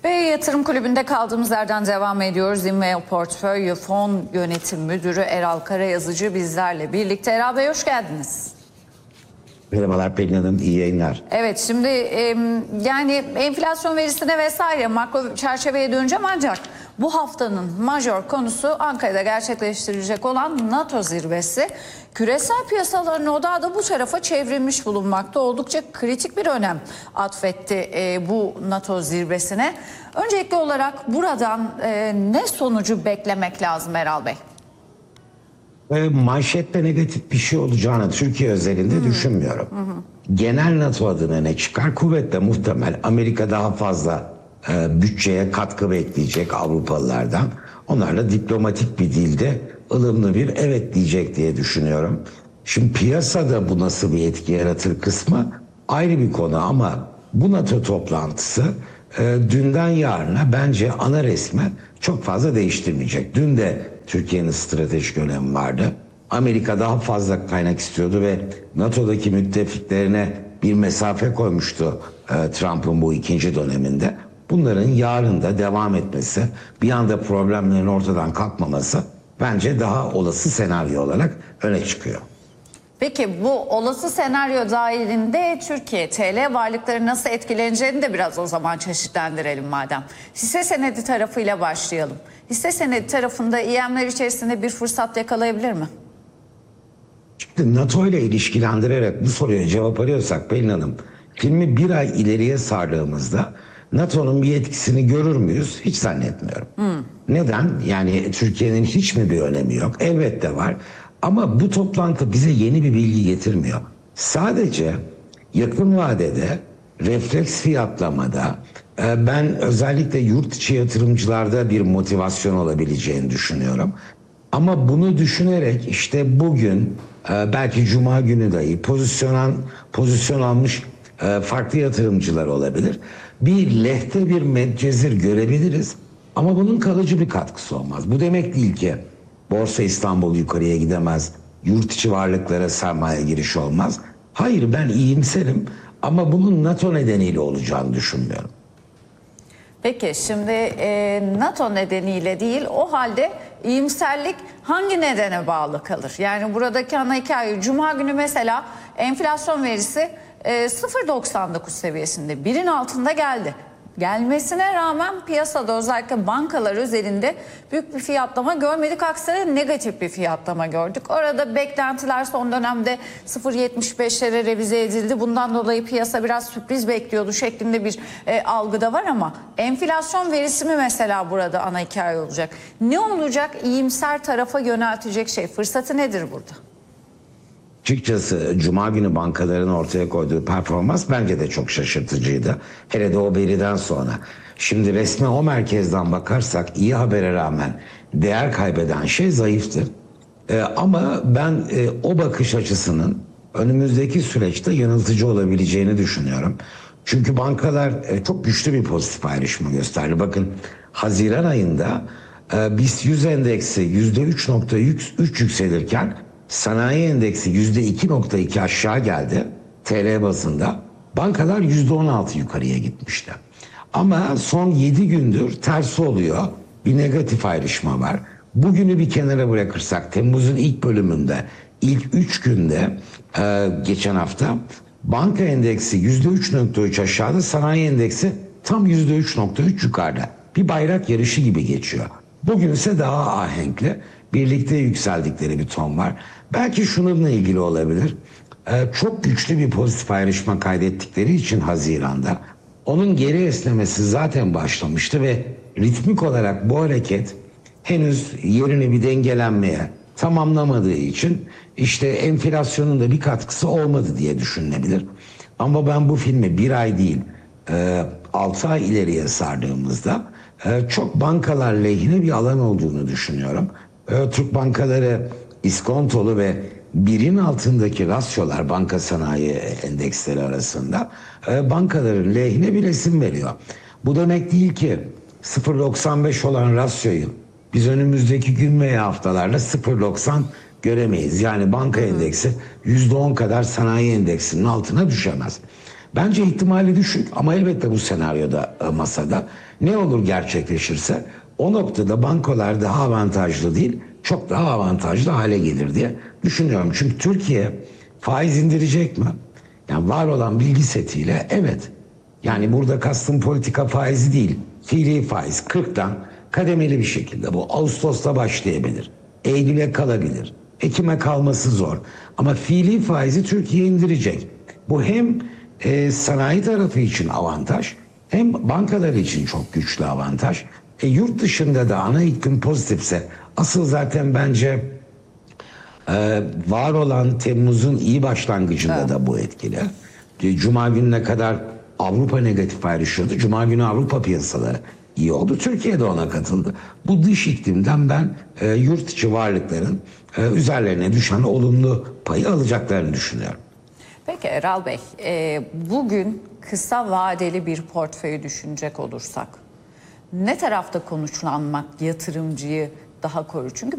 Ve Yatırım Kulübü'nde kaldığımız yerden devam ediyoruz. İnveo Portföy Fon Yönetim Müdürü Eral Karayazıcı bizlerle birlikte. Eral Bey hoş geldiniz. Merhabalar Pelin Hanım, iyi yayınlar. Evet, şimdi yani enflasyon verisine vesaire makro çerçeveye döneceğim, ancak bu haftanın majör konusu Ankara'da gerçekleştirilecek olan NATO zirvesi. Küresel piyasaların odağı da bu tarafa çevrilmiş bulunmakta. Oldukça kritik bir önem atfetti bu NATO zirvesine. Öncelikli olarak buradan ne sonucu beklemek lazım Eral Bey? Manşette negatif bir şey olacağını Türkiye özelinde düşünmüyorum. Genel NATO adına ne çıkar? Kuvvetle muhtemel Amerika daha fazla bütçeye katkı bekleyecek Avrupalılardan. Onlarla diplomatik bir dilde ılımlı bir evet diyecek diye düşünüyorum. Şimdi piyasada bu nasıl bir etki yaratır kısmı ayrı bir konu, ama bu NATO toplantısı dünden yarına bence ana resmi çok fazla değiştirmeyecek. Dün de Türkiye'nin stratejik önemi vardı. Amerika daha fazla kaynak istiyordu ve NATO'daki müttefiklerine bir mesafe koymuştu Trump'ın bu ikinci döneminde. Bunların yarın da devam etmesi, bir anda problemlerin ortadan kalkmaması bence daha olası senaryo olarak öne çıkıyor. Peki bu olası senaryo dahilinde Türkiye TL varlıkları nasıl etkileneceğini de biraz o zaman çeşitlendirelim madem. Hisse senedi tarafıyla başlayalım. Hisse senedi tarafında İM'ler içerisinde bir fırsat yakalayabilir mi? Şimdi NATO ile ilişkilendirerek bu soruya cevap arıyorsak Pelin Hanım, filmi bir ay ileriye sardığımızda NATO'nun bir etkisini görür müyüz? Hiç zannetmiyorum. Neden? Yani Türkiye'nin hiç mi bir önemi yok? Elbette var. Ama bu toplantı bize yeni bir bilgi getirmiyor. Sadece yakın vadede refleks fiyatlamada ben özellikle yurt içi yatırımcılarda bir motivasyon olabileceğini düşünüyorum. Ama bunu düşünerek işte bugün belki Cuma günü dahi pozisyon almış farklı yatırımcılar olabilir. Bir lehte bir medcezir görebiliriz, ama bunun kalıcı bir katkısı olmaz. Bu demek değil ki Borsa İstanbul yukarıya gidemez, yurt içi varlıklara sermaye girişi olmaz. Hayır, ben iyimserim, ama bunun NATO nedeniyle olacağını düşünmüyorum. Peki şimdi NATO nedeniyle değil, o halde iyimserlik hangi nedene bağlı kalır? Yani buradaki ana hikaye, Cuma günü mesela enflasyon verisi 0.99 seviyesinde, birin altında geldi. Gelmesine rağmen piyasada özellikle bankalar üzerinde büyük bir fiyatlama görmedik. Aksine negatif bir fiyatlama gördük. Orada beklentiler son dönemde 0.75'lere revize edildi. Bundan dolayı piyasa biraz sürpriz bekliyordu şeklinde bir algıda var, ama enflasyon verisi mi mesela burada ana hikaye olacak? Ne olacak, iyimser tarafa yöneltecek şey? Fırsatı nedir burada? Açıkçası Cuma günü bankaların ortaya koyduğu performans bence de çok şaşırtıcıydı. Hele de o veriden sonra. Şimdi resme o merkezden bakarsak iyi habere rağmen değer kaybeden şey zayıftır. Ama ben o bakış açısının önümüzdeki süreçte yanıltıcı olabileceğini düşünüyorum. Çünkü bankalar çok güçlü bir pozitif ayrışma gösterdi. Bakın Haziran ayında BIST 100 endeksi %3.3 yükselirken sanayi endeksi %2.2 aşağı geldi TL bazında. Bankalar %16 yukarıya gitmişti. Ama son 7 gündür tersi oluyor. Bir negatif ayrışma var. Bugünü bir kenara bırakırsak Temmuz'un ilk bölümünde, ilk 3 günde geçen hafta banka endeksi %3.3 aşağıda, sanayi endeksi tam %3.3 yukarıda. Bir bayrak yarışı gibi geçiyor. Bugün ise daha ahenkli, birlikte yükseldikleri bir ton var. Belki şununla ilgili olabilir. Çok güçlü bir pozitif ayrışma kaydettikleri için Haziran'da onun geri esnemesi zaten başlamıştı ve ritmik olarak bu hareket henüz yerini bir dengelenmeye tamamlamadığı için işte enflasyonun da bir katkısı olmadı diye düşünülebilir. Ama ben bu filmi bir ay değil 6 ay ileriye sardığımızda çok bankalar lehine bir alan olduğunu düşünüyorum. Türk bankaları iskontolu ve birin altındaki rasyolar banka sanayi endeksleri arasında bankaların lehine bir resim veriyor. Bu demek değil ki 0.95 olan rasyoyu biz önümüzdeki gün veya haftalarda 0.90 göremeyiz. Yani banka endeksi %10 kadar sanayi endeksinin altına düşemez. Bence ihtimali düşük ama elbette bu senaryoda masada. Ne olur gerçekleşirse o noktada bankalar daha avantajlı değil, çok daha avantajlı hale gelir diye düşünüyorum. Çünkü Türkiye faiz indirecek mi? Yani var olan bilgi setiyle evet. Yani burada kastım politika faizi değil, fiili faiz 40'tan kademeli bir şekilde bu Ağustos'ta başlayabilir. Eylül'e kalabilir. Ekim'e kalması zor. Ama fiili faizi Türkiye indirecek. Bu hem sanayi tarafı için avantaj hem bankalar için çok güçlü avantaj. Yurt dışında da ana iklim pozitifse asıl zaten bence var olan Temmuz'un iyi başlangıcında da bu etkili. Cuma gününe kadar Avrupa negatif ayrışıyordu. Cuma günü Avrupa piyasaları iyi oldu. Türkiye de ona katıldı. Bu dış iklimden ben yurt içi varlıkların üzerlerine düşen olumlu payı alacaklarını düşünüyorum. Peki Eral Bey, bugün kısa vadeli bir portföyü düşünecek olursak ne tarafta konuşlanmak yatırımcıyı daha korur? Çünkü